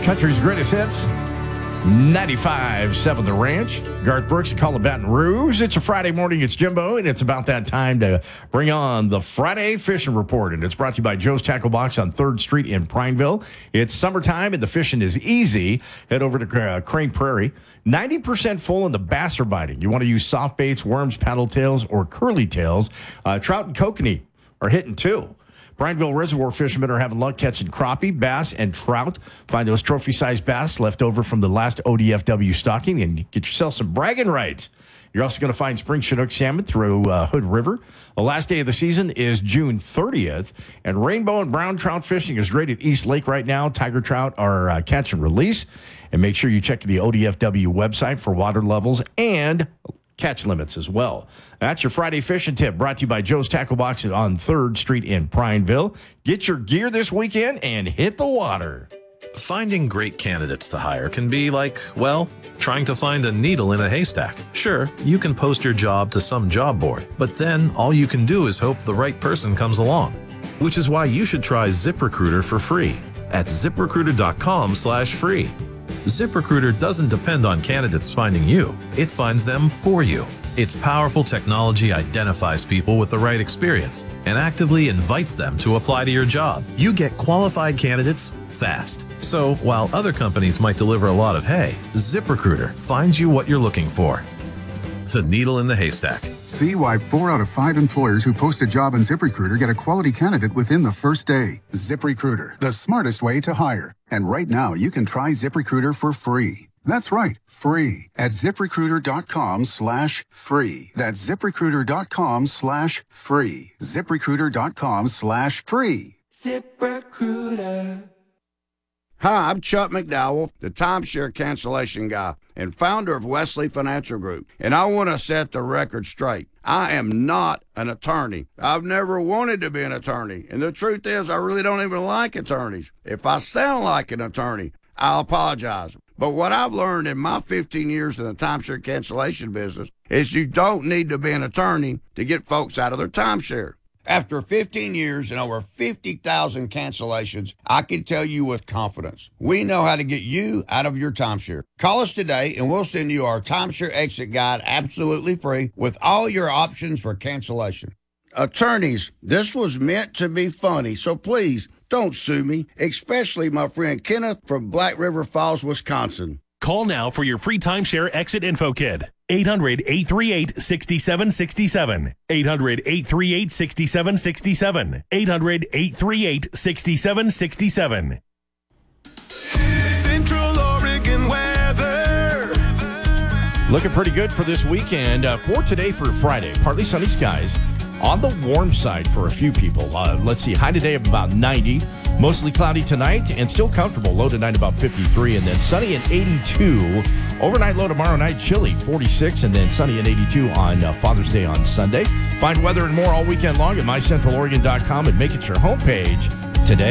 Country's greatest hits. 95.7 The Ranch. Garth Brooks and Call Baton Rouge. It's a Friday morning. It's Jimbo, and it's about that time to bring on the Friday Fishing Report. And it's brought to you by Joe's Tackle Box on 3rd Street in Prineville. It's summertime, and the fishing is easy. Head over to Crane Prairie. 90% full, and the bass are biting. You want to use soft baits, worms, paddle tails, or curly tails. Trout and kokanee are hitting too. Prineville Reservoir fishermen are having luck catching crappie, bass, and trout. Find those trophy-sized bass left over from the last ODFW stocking and get yourself some bragging rights. You're also going to find spring Chinook salmon through Hood River. The last day of the season is June 30th, and rainbow and brown trout fishing is great at East Lake right now. Tiger trout are catch and release. And make sure you check the ODFW website for water levels and catch limits as well. That's your Friday fishing tip, brought to you by Joe's Tackle Box on 3rd Street in Prineville. Get your gear this weekend and hit the water. Finding great candidates to hire can be like, well, trying to find a needle in a haystack. Sure, you can post your job to some job board, but then all you can do is hope the right person comes along. Which is why you should try ZipRecruiter for free at ZipRecruiter.com/free. ZipRecruiter doesn't depend on candidates finding you. It finds them for you. Its powerful technology identifies people with the right experience and actively invites them to apply to your job. You get qualified candidates fast. So while other companies might deliver a lot of hay, ZipRecruiter finds you what you're looking for. The needle in the haystack. See why 4 out of 5 employers who post a job on ZipRecruiter get a quality candidate within the first day. ZipRecruiter, the smartest way to hire. And right now, you can try ZipRecruiter for free. That's right, free at ZipRecruiter.com/free. That's ZipRecruiter.com/free. ZipRecruiter.com/free. ZipRecruiter. Hi, I'm Chuck McDowell, the timeshare cancellation guy and founder of Wesley Financial Group. And I want to set the record straight. I am not an attorney. I've never wanted to be an attorney. And the truth is, I really don't even like attorneys. If I sound like an attorney, I'll apologize. But what I've learned in my 15 years in the timeshare cancellation business is you don't need to be an attorney to get folks out of their timeshare. After 15 years and over 50,000 cancellations, I can tell you with confidence, we know how to get you out of your timeshare. Call us today and we'll send you our timeshare exit guide absolutely free with all your options for cancellation. Attorneys, this was meant to be funny, so please don't sue me, especially my friend Kenneth from Black River Falls, Wisconsin. Call now for your free timeshare exit info kit. 800-838-6767. 800-838-6767. 800-838-6767. Central Oregon weather. Looking pretty good for this weekend. For today, for Friday, partly sunny skies. On the warm side for a few people. Let's see, high today of about 90. Mostly cloudy tonight and still comfortable. Low tonight about 53 and then sunny and 82. Overnight low tomorrow night, chilly 46 and then sunny and 82 on Father's Day on Sunday. Find weather and more all weekend long at mycentraloregon.com and make it your homepage